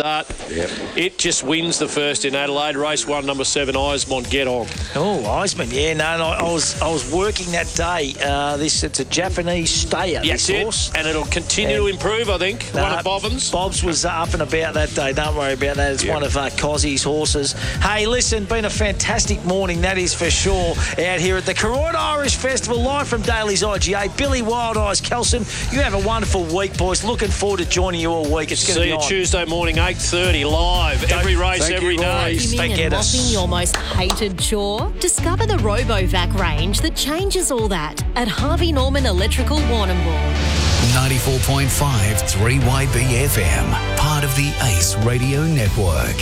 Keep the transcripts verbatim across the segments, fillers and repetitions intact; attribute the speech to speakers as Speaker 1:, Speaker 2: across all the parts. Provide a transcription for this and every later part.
Speaker 1: start.
Speaker 2: Yep.
Speaker 1: It just wins the first in Adelaide. Race one, number seven, Eismont, Get On.
Speaker 3: Oh, Eismont, yeah, no, no, I was I was working that day. Uh, this It's a Japanese stayer,
Speaker 1: Yes,
Speaker 3: this
Speaker 1: it,
Speaker 3: horse.
Speaker 1: and it'll continue to
Speaker 3: And-
Speaker 1: improve, I think.
Speaker 3: No,
Speaker 1: one of Bobbins.
Speaker 3: Bob's was up and about that day. Don't worry about that. It's
Speaker 1: Yeah.
Speaker 3: one of uh, Cozzie's horses. Hey, listen, been a fantastic morning, that is for sure, out here at the Koroit Irish Festival, live from Daly's I G A. Billy Wild Eyes Kelson, you have a wonderful week, boys. Looking forward to joining you all week. It's going to
Speaker 1: See
Speaker 3: be
Speaker 1: you
Speaker 3: on.
Speaker 1: Tuesday morning, eight thirty, live.
Speaker 3: Don't-
Speaker 1: every race,
Speaker 2: Thank
Speaker 1: every
Speaker 2: you,
Speaker 1: day.
Speaker 2: boys.
Speaker 4: Vacuuming
Speaker 3: Forget
Speaker 4: and
Speaker 3: us.
Speaker 4: mopping your most hated chore? Discover the RoboVac range that changes all that at Harvey Norman Electrical Warrnambool.
Speaker 5: ninety-four point five three Y B F M, part of the Ace Radio Network.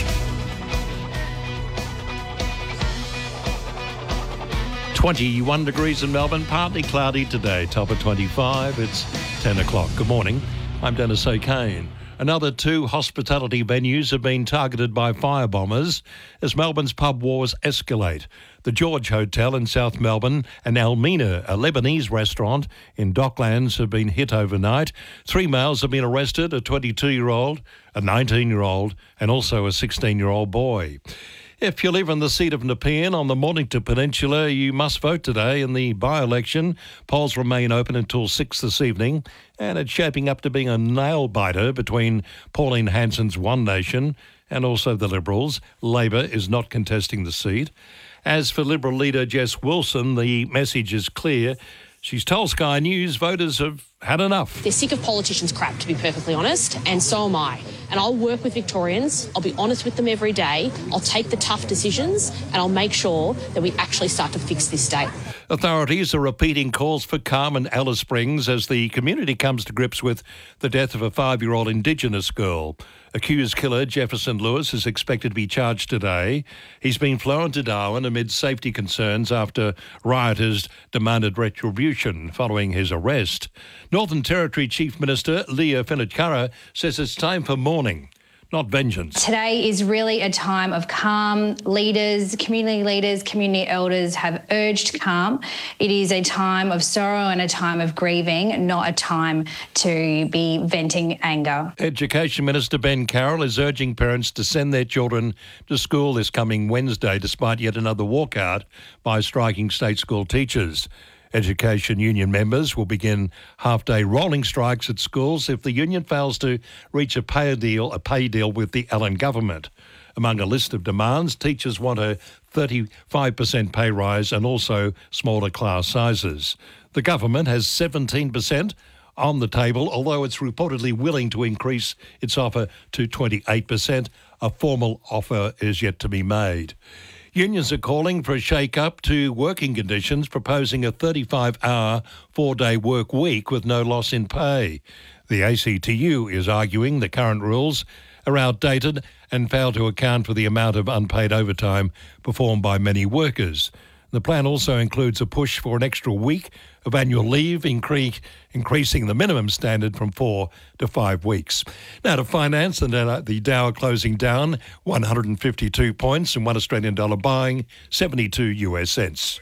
Speaker 6: twenty-one degrees in Melbourne, partly cloudy today, top of twenty-five. It's ten o'clock. Good morning. I'm Dennis O'Kane. Another two hospitality venues have been targeted by firebombers as Melbourne's pub wars escalate. The George Hotel in South Melbourne and Almina, a Lebanese restaurant in Docklands, have been hit overnight. Three males have been arrested, a twenty-two-year-old, a nineteen-year-old and also a sixteen-year-old boy. If you live in the seat of Nepean on the Mornington Peninsula, you must vote today in the by-election. Polls remain open until six this evening, and it's shaping up to being a nail-biter between Pauline Hanson's One Nation and also the Liberals. Labor is not contesting the seat. As for Liberal leader Jess Wilson, the message is clear. She's told Sky News voters have had enough.
Speaker 7: They're sick of politicians' crap, to be perfectly honest, and so am I. And I'll work with Victorians, I'll be honest with them every day, I'll take the tough decisions, and I'll make sure that we actually start to fix this state.
Speaker 6: Authorities are repeating calls for calm in Alice Springs as the community comes to grips with the death of a five-year-old Indigenous girl. Accused killer Jefferson Lewis is expected to be charged today. He's been flown to Darwin amid safety concerns after rioters demanded retribution following his arrest. Northern Territory Chief Minister Leah Finnichara says it's time for mourning, not vengeance.
Speaker 8: Today is really a time of calm. Leaders, community leaders, community elders have urged calm. It is a time of sorrow and a time of grieving, not a time to be venting anger.
Speaker 6: Education Minister Ben Carroll is urging parents to send their children to school this coming Wednesday despite yet another walkout by striking state school teachers. Education union members will begin half-day rolling strikes at schools if the union fails to reach a pay deal, a pay deal with the Allen government. Among a list of demands, teachers want a thirty-five percent pay rise and also smaller class sizes. The government has seventeen percent on the table, although it's reportedly willing to increase its offer to twenty-eight percent. A formal offer is yet to be made. Unions are calling for a shake-up to working conditions, proposing a thirty-five hour, four-day work week with no loss in pay. The A C T U is arguing the current rules are outdated and fail to account for the amount of unpaid overtime performed by many workers. The plan also includes a push for an extra week of annual leave, incre- increasing the minimum standard from four to five weeks. Now to finance, and uh, the Dow closing down one hundred fifty-two points and one Australian dollar buying seventy-two U S cents.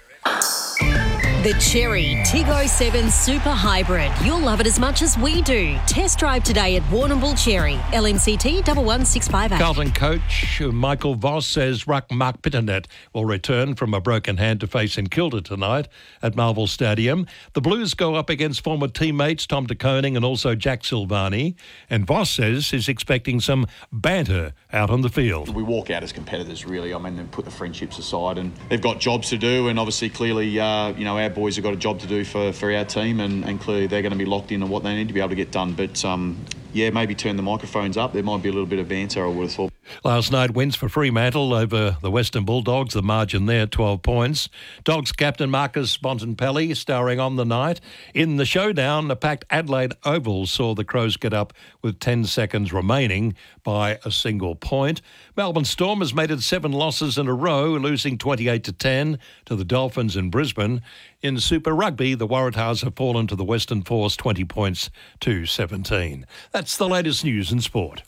Speaker 4: The Cherry Tiggo seven Super Hybrid. You'll love it as much as we do. Test drive today at Warrnambool Cherry. L M C T one one six five eight.
Speaker 6: Carlton coach Michael Voss says Ruck Mark Pitternet will return from a broken hand to face St Kilda tonight at Marvel Stadium. The Blues go up against former teammates Tom de Koning and also Jack Silvani. And Voss says he's expecting some banter out on the field.
Speaker 9: We walk out as competitors, really. I mean, they put the friendships aside and they've got jobs to do, and obviously, clearly, uh, you know, our boys have got a job to do for, for our team, and, and clearly they're going to be locked in on what they need to be able to get done. But, um, yeah, maybe turn the microphones up. There might be a little bit of banter, I would have thought.
Speaker 6: Last night, wins for Fremantle over the Western Bulldogs. The margin there, twelve points. Dogs captain Marcus Bontempelli starring on the night. In the showdown, the packed Adelaide Oval saw the Crows get up with ten seconds remaining by a single point. Melbourne Storm has made it seven losses in a row, losing twenty-eight to ten to the Dolphins in Brisbane. In Super Rugby, the Waratahs have fallen to the Western Force twenty points to seventeen. That's the latest news in sport.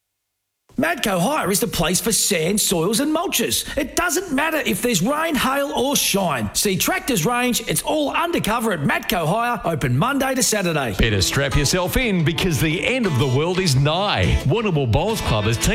Speaker 3: Madco Hire is the place for sand, soils and mulches. It doesn't matter if there's rain, hail or shine. See Tractors Range, it's all undercover at Madco Hire, open Monday to Saturday.
Speaker 10: Better strap yourself in because the end of the world is nigh. Warrnambool Bowls Club has teamed